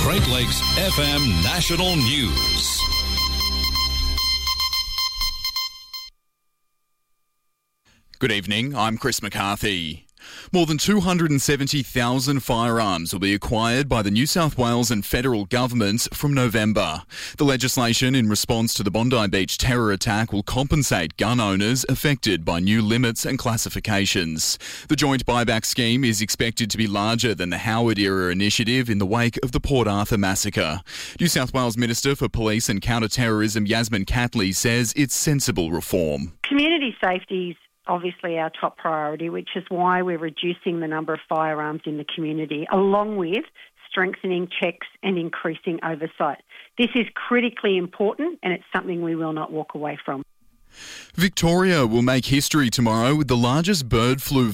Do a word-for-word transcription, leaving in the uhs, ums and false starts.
Great Lakes F M National News. Good evening, I'm Chris McCarthy. More than two hundred seventy thousand firearms will be acquired by the New South Wales and federal governments from November. The legislation in response to the Bondi Beach terror attack will compensate gun owners affected by new limits and classifications. The joint buyback scheme is expected to be larger than the Howard-era initiative in the wake of the Port Arthur massacre. New South Wales Minister for Police and Counter-Terrorism Yasmin Catley says it's sensible reform. Community safety is obviously our top priority, which is why we're reducing the number of firearms in the community, along with strengthening checks and increasing oversight. This is critically important and it's something we will not walk away from. Victoria will make history tomorrow with the largest bird flu